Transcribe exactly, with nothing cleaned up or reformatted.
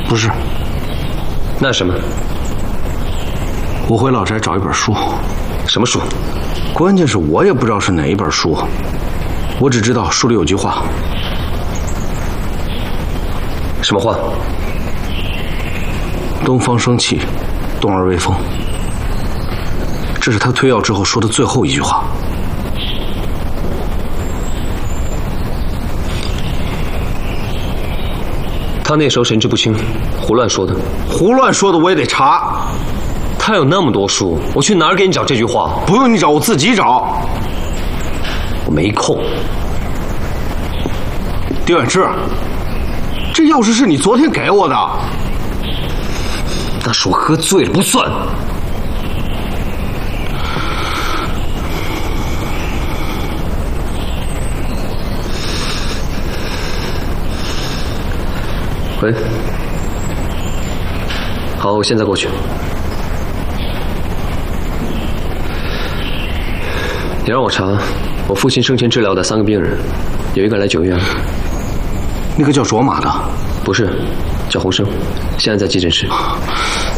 不是。 那什么？ 我回老宅找一本书。 什么书？ 关键是我也不知道是哪一本书，我只知道书里有句话。 什么话？ 东方生气，动而为风。这是他退药之后说的最后一句话。 他那时候神志不清，胡乱说的。 胡乱说的我也得查。 他有那么多书，我去哪儿给你找这句话？ 不用你找，我自己找。 我没空。 丁远志，这钥匙是你昨天给我的。 那是我喝醉了，不算。喂，好，我现在过去。你让我查我父亲生前治疗的三个病人，有一个来九院了。 那个叫卓玛的？ 不是，叫洪生，现在在急诊室。